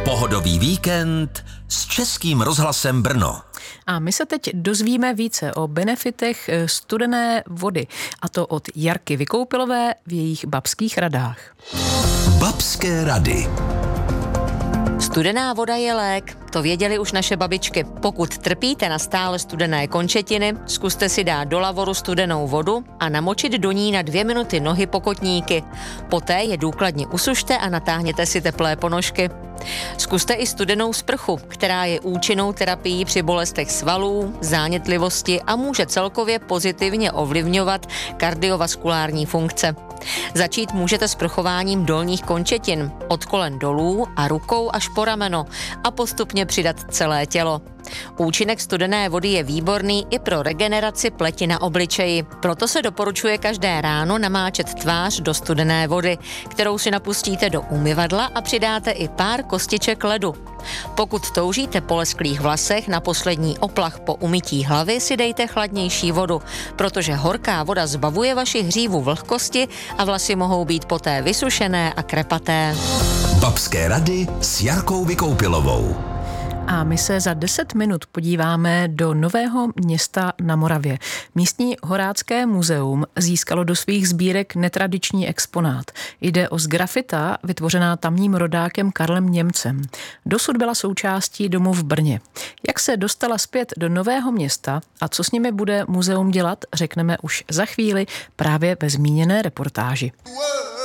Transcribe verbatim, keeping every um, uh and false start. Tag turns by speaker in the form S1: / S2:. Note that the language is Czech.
S1: Pohodový víkend s Českým rozhlasem Brno.
S2: A my se teď dozvíme více o benefitech studené vody, a to od Jarky Vykoupilové v jejich babských radách.
S1: Babské rady.
S3: Studená voda je lék, to věděly už naše babičky. Pokud trpíte na stále studené končetiny, zkuste si dát do lavoru studenou vodu a namočit do ní na dvě minuty nohy po kotníky. Poté je důkladně usušte a natáhněte si teplé ponožky. Zkuste i studenou sprchu, která je účinnou terapií při bolestech svalů, zánětlivosti a může celkově pozitivně ovlivňovat kardiovaskulární funkce. Začít můžete sprchováním dolních končetin, od kolen dolů a rukou až po rameno a postupně přidat celé tělo. Účinek studené vody je výborný i pro regeneraci pleti na obličeji, proto se doporučuje každé ráno namáčet tvář do studené vody, kterou si napustíte do umyvadla a přidáte i pár kostiček ledu. Pokud toužíte po lesklých vlasech, na poslední oplach po umytí hlavy si dejte chladnější vodu, protože horká voda zbavuje vaši hřívu vlhkosti a vlasy mohou být poté vysušené a krepaté.
S1: Babské rady s Jarkou Vykoupilovou.
S2: A my se za deset minut podíváme do Nového Města na Moravě. Místní Horácké muzeum získalo do svých sbírek netradiční exponát. Jde o sgrafita vytvořená tamním rodákem Karlem Němcem. Dosud byla součástí domu v Brně. Jak se dostala zpět do Nového Města a co s nimi bude muzeum dělat, řekneme už za chvíli právě ve zmíněné reportáži.